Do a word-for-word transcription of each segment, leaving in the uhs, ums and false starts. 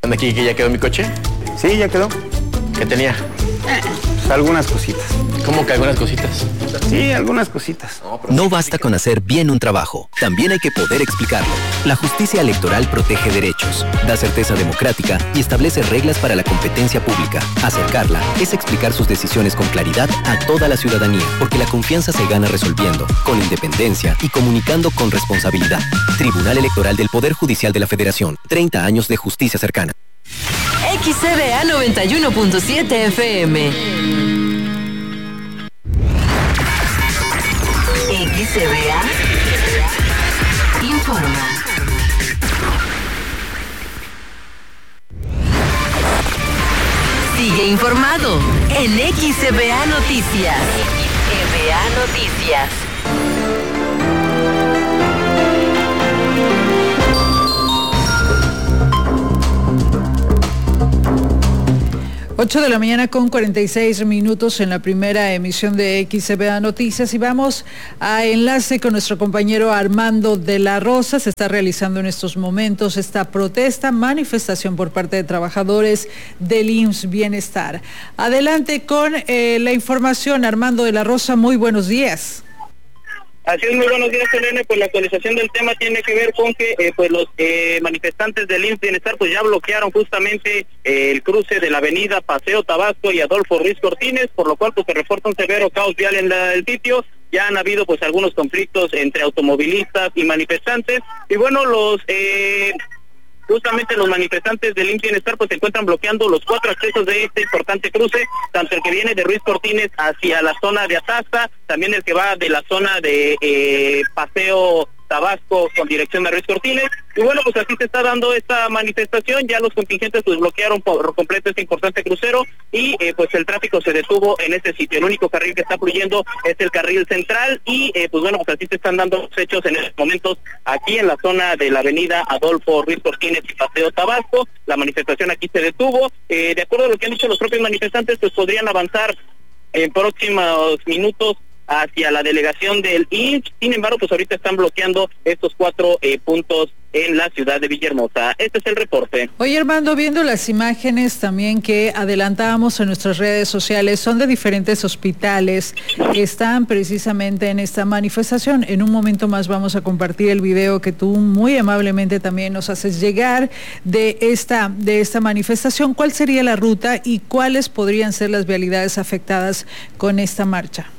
¿Anda aquí que ya quedó mi coche? Sí, ya quedó. ¿Qué tenía? Eh, pues algunas cositas. ¿Cómo que algunas cositas? Sí, algunas cositas. No, no basta con hacer bien un trabajo, también hay que poder explicarlo. La justicia electoral protege derechos, da certeza democrática y establece reglas para la competencia pública. Acercarla es explicar sus decisiones con claridad a toda la ciudadanía, porque la confianza se gana resolviendo, con independencia y comunicando con responsabilidad. Tribunal Electoral del Poder Judicial de la Federación. treinta años de justicia cercana. X C B A noventa y uno punto siete F M. X C B A informa. Sigue informado en X C B A Noticias. X C B A Noticias. ocho de la mañana con cuarenta y seis minutos en la primera emisión de X C B A Noticias y vamos a enlace con nuestro compañero Armando de la Rosa. Se está realizando en estos momentos esta protesta, manifestación por parte de trabajadores del I M S S Bienestar. Adelante con eh, la información, Armando de la Rosa, muy buenos días. Así es, muy buenos días, Selene. Pues la actualización del tema tiene que ver con que eh, pues los eh, manifestantes del I M S S Bienestar pues ya bloquearon justamente eh, el cruce de la avenida Paseo Tabasco y Adolfo Ruiz Cortines, por lo cual pues se reporta un severo caos vial en la, el sitio. Ya han habido pues algunos conflictos entre automovilistas y manifestantes y bueno, los eh, justamente los manifestantes del I M S S Bienestar pues se encuentran bloqueando los cuatro accesos de este importante cruce, tanto el que viene de Ruiz Cortines hacia la zona de Atasta, también el que va de la zona de eh, Paseo Tabasco con dirección a Ruiz Cortines. Y bueno, pues así se está dando esta manifestación, ya los contingentes pues bloquearon por completo este importante crucero y eh, pues el tráfico se detuvo en este sitio. El único carril que está fluyendo es el carril central y eh, pues bueno, pues así se están dando los hechos en estos momentos aquí en la zona de la avenida Adolfo Ruiz Cortines y Paseo Tabasco. La manifestación aquí se detuvo. Eh, de acuerdo a lo que han dicho los propios manifestantes, pues podrían avanzar en próximos minutos hacia la delegación del I M S S. Sin embargo, pues ahorita están bloqueando estos cuatro eh, puntos en la ciudad de Villahermosa. Este es el reporte. Oye, Armando, viendo las imágenes también que adelantábamos en nuestras redes sociales, son de diferentes hospitales que están precisamente en esta manifestación. En un momento más vamos a compartir el video que tú muy amablemente también nos haces llegar de esta, de esta manifestación. ¿Cuál sería la ruta y cuáles podrían ser las vialidades afectadas con esta marcha?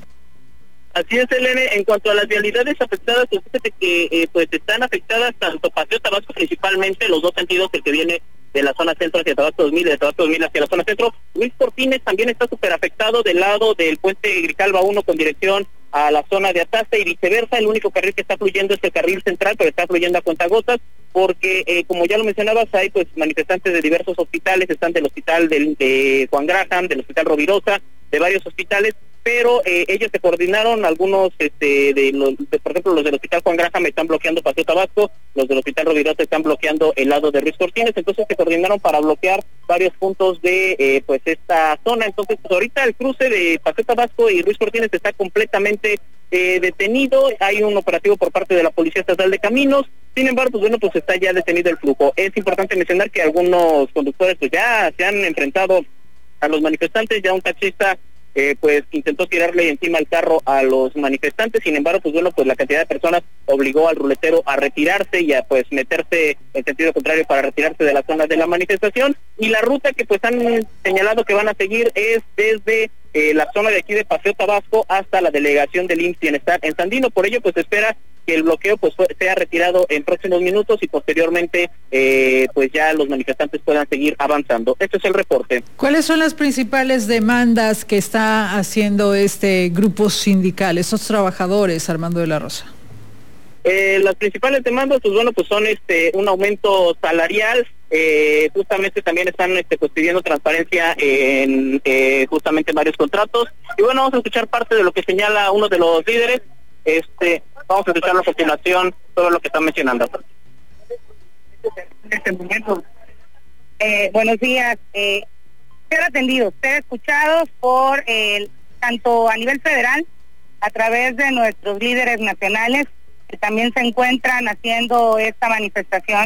Así es, Elene, en cuanto a las vialidades afectadas, pues fíjate que eh, pues están afectadas tanto Paseo Tabasco, principalmente los dos sentidos, el que viene de la zona centro hacia Tabasco dos mil y de Tabasco dos mil hacia la zona centro. Luis Cortines también está súper afectado del lado del puente Grijalva uno con dirección a la zona de Atasta y viceversa. El único carril que está fluyendo es el carril central, pero está fluyendo a cuentagotas porque, eh, como ya lo mencionabas, hay pues manifestantes de diversos hospitales, están del hospital del, de Juan Graham, del hospital Rovirosa, de varios hospitales, pero eh, ellos se coordinaron, algunos, este, de los, de, por ejemplo, los del hospital Juan Graham están bloqueando Paseo Tabasco, los del hospital Rovirosa están bloqueando el lado de Ruiz Cortines, entonces se coordinaron para bloquear varios puntos de eh, pues esta zona. Entonces pues ahorita el cruce de Paseo Tabasco y Ruiz Cortines está completamente eh, detenido, hay un operativo por parte de la Policía Estatal de Caminos. Sin embargo, pues bueno, pues está ya detenido el flujo. Es importante mencionar que algunos conductores pues ya se han enfrentado a los manifestantes, ya un taxista Eh, pues intentó tirarle encima el carro a los manifestantes. Sin embargo, pues bueno, pues la cantidad de personas obligó al ruletero a retirarse y a pues meterse en sentido contrario para retirarse de la zona de la manifestación. Y la ruta que pues han señalado que van a seguir es desde eh, la zona de aquí de Paseo Tabasco hasta la delegación del I M S S Bienestar en Sandino. Por ello, pues se espera que el bloqueo pues sea retirado en próximos minutos y posteriormente eh, pues ya los manifestantes puedan seguir avanzando. Este es el reporte. ¿Cuáles son las principales demandas que está haciendo este grupo sindical, estos trabajadores, Armando de la Rosa? Eh, las principales demandas, pues bueno, pues son este un aumento salarial, eh, justamente también están este, pues pidiendo transparencia en eh, justamente varios contratos. Y bueno, vamos a escuchar parte de lo que señala uno de los líderes. Este, vamos a escuchar a continuación todo lo que están mencionando. En este momento, eh, buenos días, eh, ser atendidos, ser escuchados por el, tanto a nivel federal, a través de nuestros líderes nacionales, que también se encuentran haciendo esta manifestación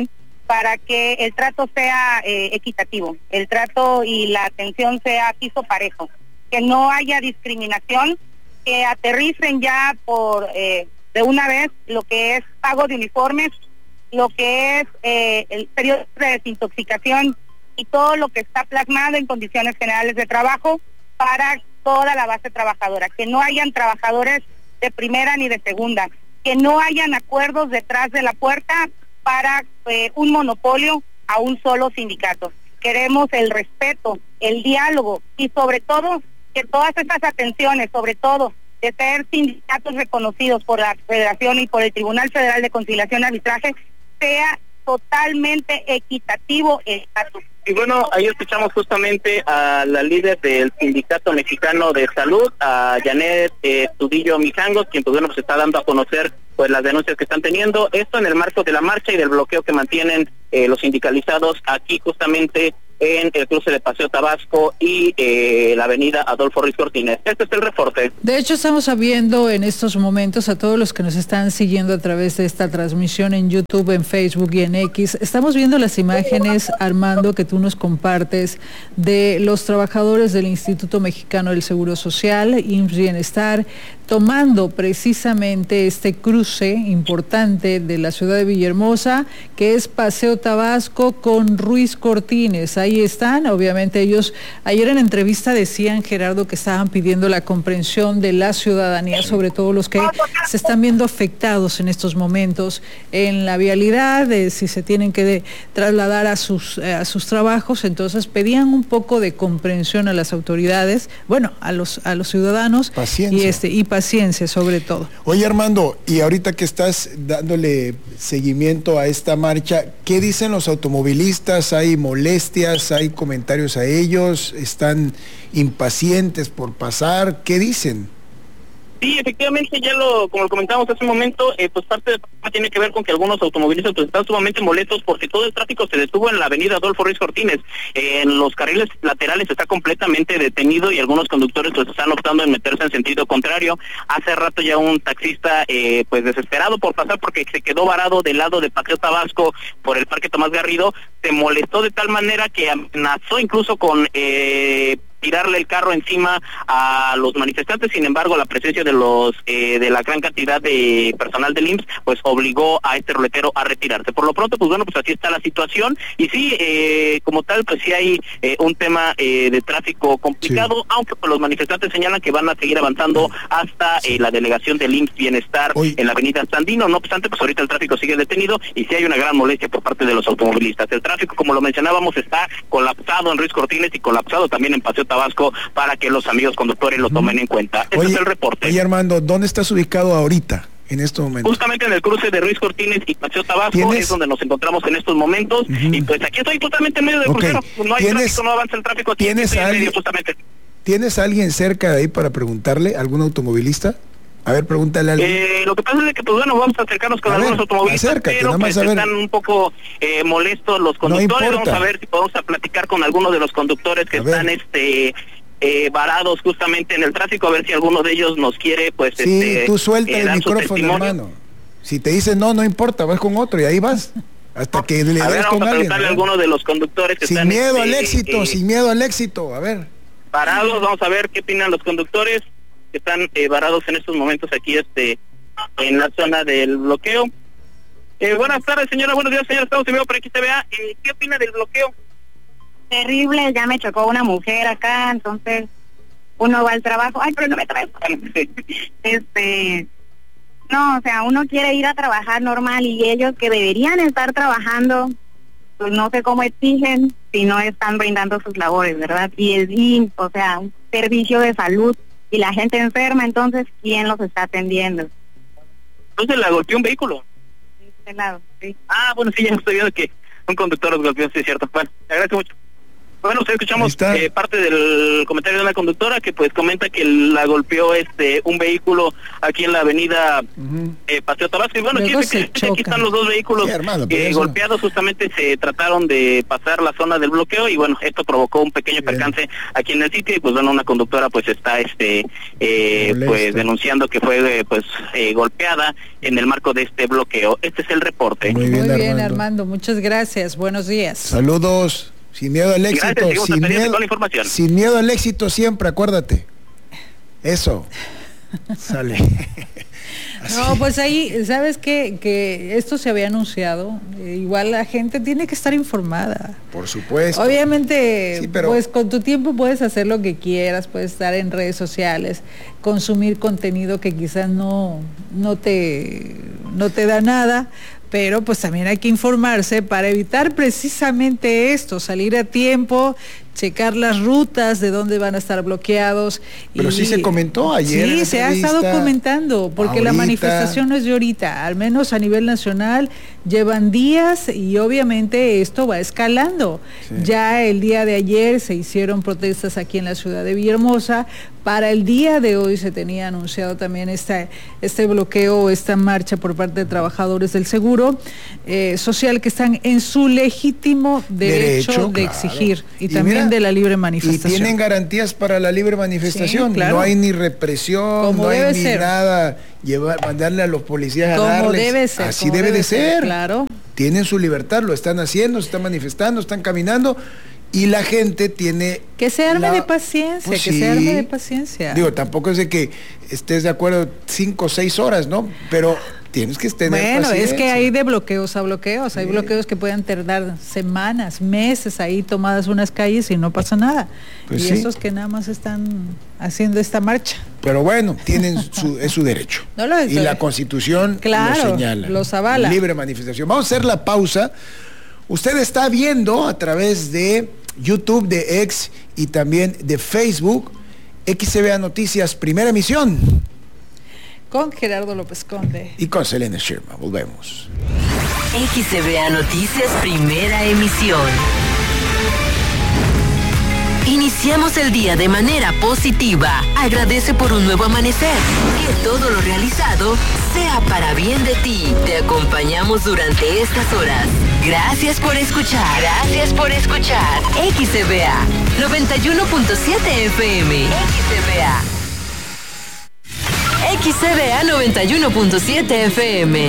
para que el trato sea eh, equitativo, el trato y la atención sea piso parejo, que no haya discriminación, que aterricen ya por eh, de una vez lo que es pago de uniformes, lo que es eh, el periodo de desintoxicación y todo lo que está plasmado en condiciones generales de trabajo para toda la base trabajadora, que no hayan trabajadores de primera ni de segunda, que no hayan acuerdos detrás de la puerta para eh, un monopolio a un solo sindicato. Queremos el respeto, el diálogo y sobre todo que todas estas atenciones, sobre todo de ser sindicatos reconocidos por la Federación y por el Tribunal Federal de Conciliación y Arbitraje, sea totalmente equitativo el estatus. Y bueno, ahí escuchamos justamente a la líder del Sindicato Mexicano de Salud, a Janet eh, Tudillo Mijangos, quien pues bueno, pues está dando a conocer pues las denuncias que están teniendo, esto en el marco de la marcha y del bloqueo que mantienen eh, los sindicalizados aquí justamente en el cruce de Paseo Tabasco y eh, la avenida Adolfo Ruiz Cortines. Este es el reporte. De hecho, estamos viendo en estos momentos a todos los que nos están siguiendo a través de esta transmisión en YouTube, en Facebook y en X. Estamos viendo las imágenes, Armando, que tú nos compartes de los trabajadores del Instituto Mexicano del Seguro Social, I M S S Bienestar, tomando precisamente este cruce importante de la ciudad de Villahermosa, que es Paseo Tabasco con Ruiz Cortines. Ahí están, obviamente ellos, ayer en entrevista decían, Gerardo, que estaban pidiendo la comprensión de la ciudadanía, sobre todo los que se están viendo afectados en estos momentos en la vialidad, de si se tienen que de, trasladar a sus, eh, a sus trabajos. Entonces pedían un poco de comprensión a las autoridades, bueno, a los, a los ciudadanos. Paciencia. Y, este, y paciencia sobre todo. Oye, Armando, y ahorita que estás dándole seguimiento a esta marcha, ¿qué dicen los automovilistas? ¿Hay molestias? ¿Hay comentarios a ellos? ¿Están impacientes por pasar? ¿Qué dicen? Sí, efectivamente, ya lo, como lo comentábamos hace un momento, eh, pues parte del problema tiene que ver con que algunos automovilistas pues están sumamente molestos porque todo el tráfico se detuvo en la avenida Adolfo Ruiz Cortines. Eh, en los carriles laterales está completamente detenido y algunos conductores pues están optando en meterse en sentido contrario. Hace rato ya un taxista eh, pues desesperado por pasar porque se quedó varado del lado de Paseo Tabasco por el Parque Tomás Garrido, se molestó de tal manera que amenazó incluso con Eh, tirarle el carro encima a los manifestantes. Sin embargo, la presencia de los eh, de la gran cantidad de personal del I M S S pues obligó a este ruletero a retirarse. Por lo pronto, pues bueno, pues así está la situación y sí, eh, como tal, pues sí hay eh, un tema eh, de tráfico complicado, sí. Aunque pues, los manifestantes señalan que van a seguir avanzando hasta sí. eh, la delegación del I M S S Bienestar Hoy. en la avenida Sandino. No obstante, pues ahorita el tráfico sigue detenido y sí hay una gran molestia por parte de los automovilistas. El tráfico, como lo mencionábamos, está colapsado en Ruiz Cortines y colapsado también en Paseo Tabasco para que los amigos conductores lo tomen en cuenta. Este oye, es el reporte. Oye, Armando, ¿dónde estás ubicado ahorita, en estos momentos? Justamente en el cruce de Ruiz Cortines y Paseo Tabasco es donde nos encontramos en estos momentos. Uh-huh. Y pues aquí estoy totalmente en medio del okay. crucero. No hay tráfico, no avanza el tráfico aquí. ¿Tienes, en alguien, medio, justamente. ¿Tienes a alguien cerca de ahí para preguntarle? ¿Algún automovilista? A ver, pregúntale a alguien. Eh, lo que pasa es que, pues bueno, vamos a acercarnos con a algunos ver, automovilistas, acércate, pero pues, están un poco eh, molestos los conductores. No vamos a ver si podemos a platicar con algunos de los conductores que a están ver. este eh, varados justamente en el tráfico, a ver si alguno de ellos nos quiere, pues... Sí, este, tú suelta eh, el micrófono, hermano. Si te dicen no, no importa, vas con otro y ahí vas. Hasta que le a des ver, con vamos a alguien. preguntarle a alguno de los conductores que sin están... miedo este, al éxito, eh, sin miedo al éxito, a ver. Parados, vamos a ver qué opinan los conductores que están eh, varados en estos momentos aquí este en la zona del bloqueo. Eh, buenas tardes, señora, buenos días, señora, estamos en vivo por X T V A. Eh, ¿Qué opina del bloqueo? Terrible, ya me chocó una mujer acá, entonces uno va al trabajo, ay, pero no me traes. Este, no, o sea, uno quiere ir a trabajar normal y ellos que deberían estar trabajando, pues no sé cómo exigen si no están brindando sus labores, ¿verdad? Y es, y, o sea, un servicio de salud y la gente enferma, entonces, ¿quién los está atendiendo? Entonces la golpeó un vehículo. De este lado, sí. Ah, bueno, sí, ya estoy viendo que un conductor los golpeó, sí es cierto. Bueno, te agradezco mucho. Bueno, pues escuchamos eh, parte del comentario de una conductora que pues comenta que la golpeó este un vehículo aquí en la avenida uh-huh. eh, Paseo Tabasco. Y bueno, aquí, aquí están los dos vehículos sí, hermano, eh, eso... golpeados, justamente se trataron de pasar la zona del bloqueo y bueno, esto provocó un pequeño Bien. percance aquí en el sitio y pues bueno, una conductora pues está este eh, pues denunciando que fue eh, pues eh, golpeada en el marco de este bloqueo. Este es el reporte. Muy bien, Muy bien Armando. Armando, muchas gracias, buenos días. Saludos. Sin miedo al éxito, Gracias, sin, miedo, sin miedo al éxito siempre, acuérdate. Eso. Sale. No, pues ahí, ¿sabes qué? Que esto se había anunciado. Eh, igual la gente tiene que estar informada. Por supuesto. Obviamente, sí, pero... pues con tu tiempo puedes hacer lo que quieras, puedes estar en redes sociales, consumir contenido que quizás no, no te, no te da nada. Pero pues también hay que informarse para evitar precisamente esto, salir a tiempo, checar las rutas de dónde van a estar bloqueados. Pero y, sí se comentó ayer. Sí, se ha estado comentando, porque ahorita. La manifestación no es de ahorita, al menos a nivel nacional llevan días y obviamente esto va escalando. Sí. Ya el día de ayer se hicieron protestas aquí en la ciudad de Villahermosa. Para el día de hoy se tenía anunciado también esta, este bloqueo, esta marcha por parte de trabajadores del Seguro eh, Social que están en su legítimo derecho, derecho de claro. exigir y, y también mira, de la libre manifestación. Y tienen garantías para la libre manifestación, sí, claro. No hay ni represión, Como no hay ni ser. nada, llevar, mandarle a los policías Como a darles. Debe ser, Así debe, debe de ser, ser. Claro. Tienen su libertad, lo están haciendo, se están manifestando, están caminando. Y la gente tiene... Que se arme la... de paciencia, pues que sí. se arme de paciencia. Digo, tampoco es de que estés de acuerdo cinco o seis horas, ¿no? Pero tienes que tener bueno, paciencia. Es que hay de bloqueos a bloqueos. Sí. Hay bloqueos que pueden tardar semanas, meses ahí tomadas unas calles y no pasa nada. Pues y sí. esos que nada más están haciendo esta marcha. Pero bueno, tienen su, es su derecho. No lo es, y la Constitución claro, lo señala. Los avala. Libre manifestación. Vamos a hacer la pausa. Usted está viendo a través de YouTube, de X y también de Facebook, X C B A Noticias, primera emisión. Con Gerardo López Conde. Y con Selena Sherman. Volvemos. X C B A Noticias, primera emisión. Iniciamos el día de manera positiva. Agradece por un nuevo amanecer. Que todo lo realizado sea para bien de ti. Te acompañamos durante estas horas. Gracias por escuchar. Gracias por escuchar. X C B A noventa y uno punto siete F M. X C B A. X C B A noventa y uno punto siete F M.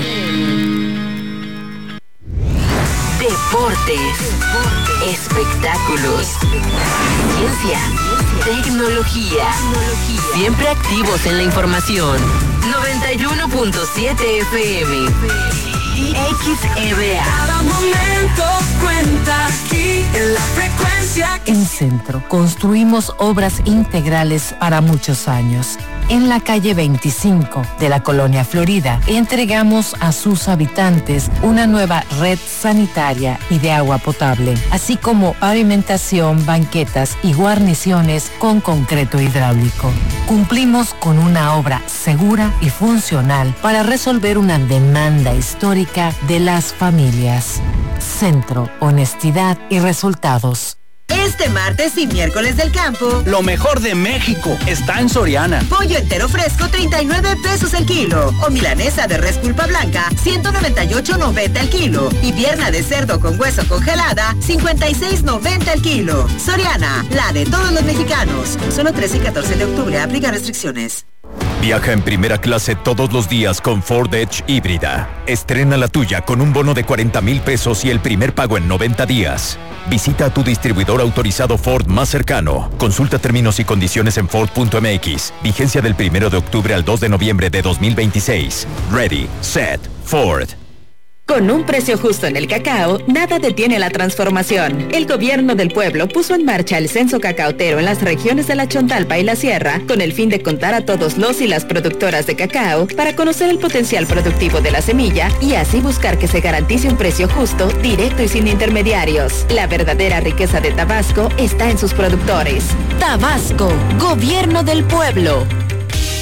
Deportes, espectáculos, ciencia, tecnología, siempre activos en la información. noventa y uno punto siete F M. X E B A. Cada momento cuenta aquí en la frecuencia. En Centro construimos obras integrales para muchos años. En la calle veinticinco de la Colonia Florida, entregamos a sus habitantes una nueva red sanitaria y de agua potable, así como pavimentación, banquetas y guarniciones con concreto hidráulico. Cumplimos con una obra segura y funcional para resolver una demanda histórica de las familias. Centro, honestidad y resultados. Este martes y miércoles del campo, lo mejor de México está en Soriana. Pollo entero fresco, treinta y nueve pesos el kilo. O milanesa de res pulpa blanca, ciento noventa y ocho noventa el kilo. Y pierna de cerdo con hueso congelada, cincuenta y seis noventa el kilo. Soriana, la de todos los mexicanos. Solo trece y catorce de octubre, aplica restricciones. Viaja en primera clase todos los días con Ford Edge híbrida. Estrena la tuya con un bono de cuarenta mil pesos y el primer pago en noventa días. Visita a tu distribuidor autorizado Ford más cercano. Consulta términos y condiciones en Ford punto M X. Vigencia del primero de octubre al dos de noviembre de dos mil veintiséis. Ready, set, Ford. Con un precio justo en el cacao, nada detiene la transformación. El gobierno del pueblo puso en marcha el censo cacaotero en las regiones de la Chontalpa y la Sierra, con el fin de contar a todos los y las productoras de cacao para conocer el potencial productivo de la semilla y así buscar que se garantice un precio justo, directo y sin intermediarios. La verdadera riqueza de Tabasco está en sus productores. Tabasco, gobierno del pueblo.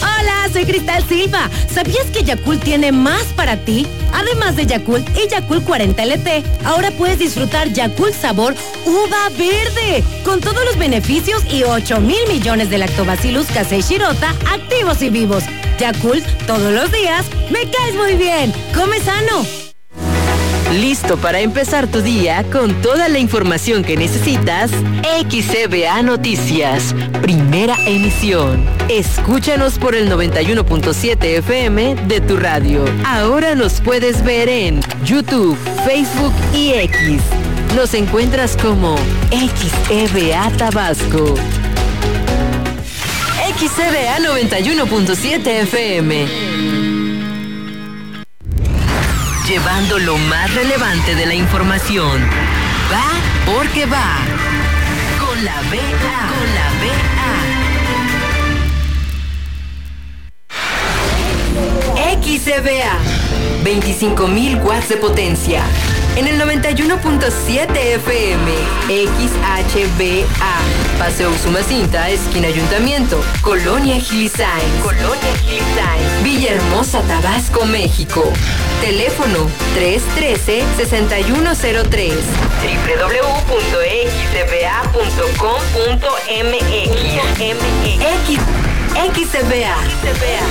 Hola, soy Cristal Silva. ¿Sabías que Yakult tiene más para ti? Además de Yakult y Yakult cuarenta L T, ahora puedes disfrutar Yakult sabor uva verde, con todos los beneficios y ocho mil millones de lactobacillus casei shirota activos y vivos. Yakult, todos los días, me caes muy bien. Come sano. ¿Listo para empezar tu día con toda la información que necesitas? X C B A Noticias, primera emisión. Escúchanos por el noventa y uno punto siete F M de tu radio. Ahora nos puedes ver en YouTube, Facebook y X. Nos encuentras como X C B A Tabasco. X C B A noventa y uno punto siete F M. Llevando lo más relevante de la información. Va porque va. Con la B A. Con la B A. X C B A. veinticinco mil watts de potencia. En el noventa y uno punto siete F M. X H B A. Paseo Usumacinta, esquina Ayuntamiento. Colonia Gilisain. Colonia Gilisain. Villahermosa, Tabasco, México. Teléfono tres uno tres, seis uno cero tres. doble u doble u doble u punto x c b a punto com punto m x. X, X C B A.